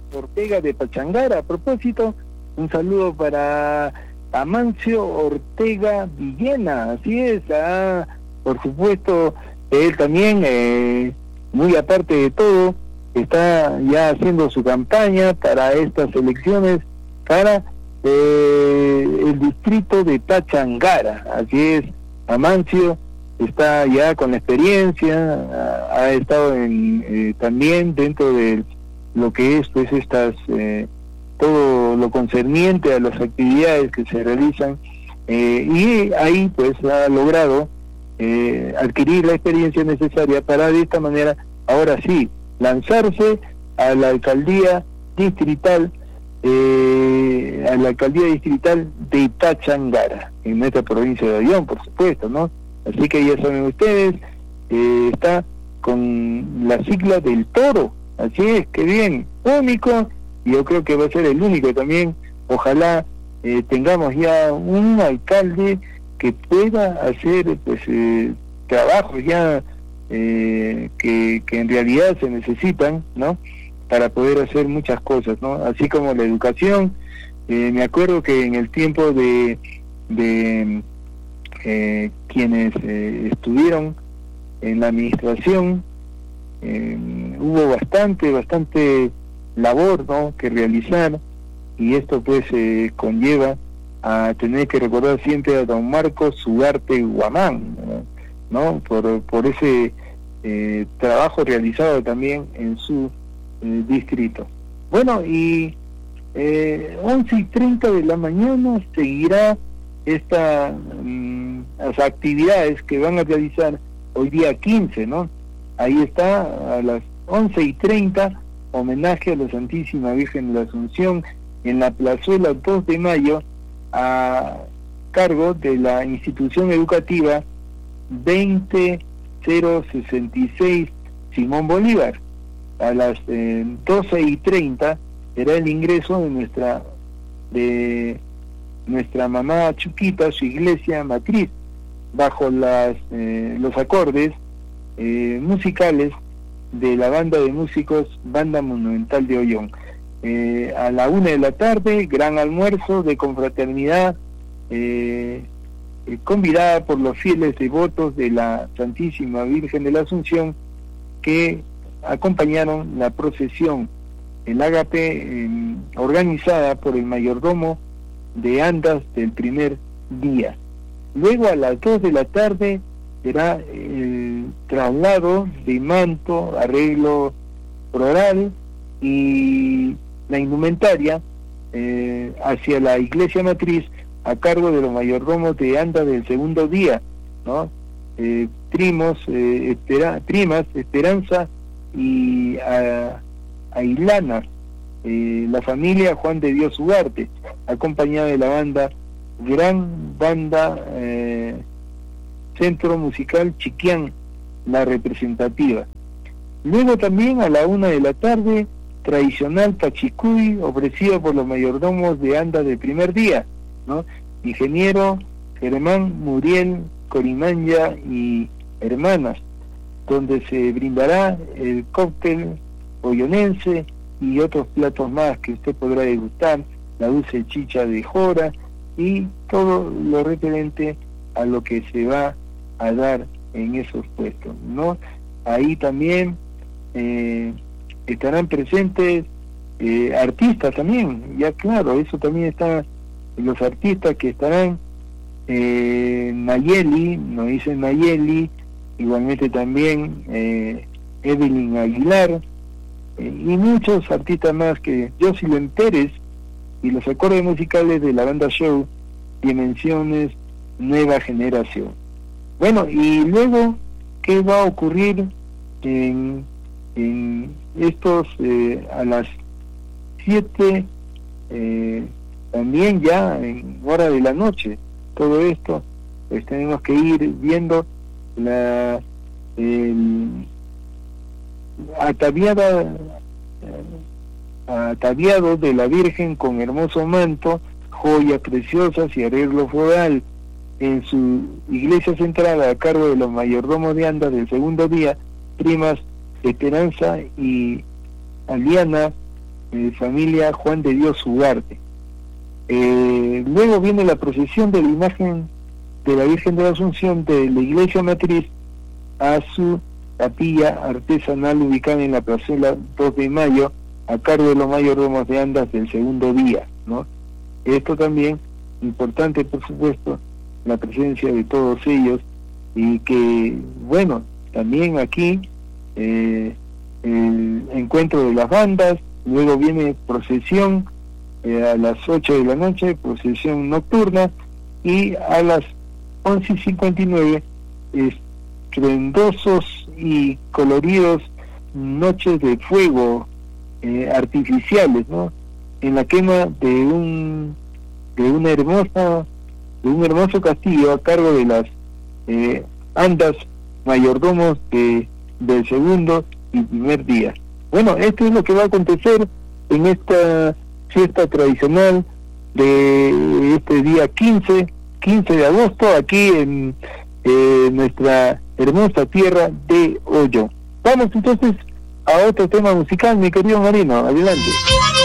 Ortega de Pachangara. A propósito, un saludo para Amancio Ortega Villena, así es, por supuesto, él también, muy aparte de todo, está ya haciendo su campaña para estas elecciones, para el distrito de Pachangara, así es, Amancio está ya con la experiencia, ha estado también dentro de lo que es pues estas todo lo concerniente a las actividades que se realizan, y ahí pues ha logrado adquirir la experiencia necesaria para de esta manera ahora sí lanzarse a la alcaldía distrital de Pachangara, en nuestra provincia de Ayllón, por supuesto, ¿no? Así que ya saben ustedes, está con la sigla del Toro, así es, que bien, único, y yo creo que va a ser el único también. Ojalá tengamos ya un alcalde que pueda hacer pues trabajos ya que en realidad se necesitan, ¿no?, para poder hacer muchas cosas, ¿no? Así como la educación. Me acuerdo que en el tiempo de quienes estuvieron en la administración, hubo bastante labor, ¿no?, que realizar, y esto pues conlleva a tener que recordar siempre a don Marcos Ugarte Guamán, ¿no?, por ese trabajo realizado también en su distrito. Bueno, y 11:30 de la mañana seguirá las actividades que van a realizar hoy día 15, ¿no? Ahí está, a las 11:30, homenaje a la Santísima Virgen de la Asunción en la plazuela 2 de Mayo, a cargo de la institución educativa 20066 Simón Bolívar. A las 12:30 será el ingreso de nuestra mamá Chuquita, su iglesia matriz, bajo los acordes musicales de la banda de músicos Banda Monumental de Ollón. A la 1 de la tarde, gran almuerzo de confraternidad, convidada por los fieles devotos de la Santísima Virgen de la Asunción, que acompañaron la procesión, el ágape, organizada por el mayordomo de Andas del primer día. Luego a las 2 de la tarde será el traslado de manto, arreglo floral y la indumentaria hacia la iglesia matriz, a cargo de los mayordomos de Andas del segundo día, ¿no? Primas, Esperanza y Ailana, la familia Juan de Dios Ugarte, acompañada de la gran banda Centro Musical Chiquián, la representativa. Luego también a la 1 de la tarde, tradicional cachicuy ofrecido por los mayordomos de Andas del primer día, ¿no? Ingeniero Germán Muriel Corimanya y hermanas, donde se brindará el cóctel ollonense y otros platos más que usted podrá degustar, la dulce chicha de jora y todo lo referente a lo que se va a dar en esos puestos, ¿no? Ahí también estarán presentes artistas también, ya claro, eso también está, los artistas que estarán, Nayeli, nos dicen Nayeli, igualmente también Evelyn Aguilar, y muchos artistas más, que Jocelyn Pérez, y los acordes musicales de la banda show Dimensiones Nueva Generación. Bueno, y luego, ¿qué va a ocurrir en estos, a las 7, también ya en hora de la noche? Todo esto, pues tenemos que ir viendo ataviado de la Virgen con hermoso manto, joyas preciosas y arreglo floral, en su iglesia central, a cargo de los mayordomos de Andas del segundo día, primas Esperanza y Aliana, familia Juan de Dios Ugarte. Luego viene la procesión de la imagen de la Virgen de la Asunción de la iglesia matriz a su capilla artesanal ubicada en la plazuela 2 de Mayo, a cargo de los mayordomos de andas del segundo día, ¿no? Esto también, importante por supuesto, la presencia de todos ellos, y que, bueno, también aquí el encuentro de las bandas, luego viene procesión a las 8 de la noche, procesión nocturna, y a las 11:59 estruendosos y coloridos noches de fuego artificiales, ¿no? En la quema de un hermoso castillo a cargo de las andas mayordomos del segundo y primer día. Bueno, esto es lo que va a acontecer en esta fiesta tradicional de este día 15 de agosto, aquí en nuestra hermosa tierra de Hoyo. Vamos entonces a otro tema musical, mi querido Marino, adelante.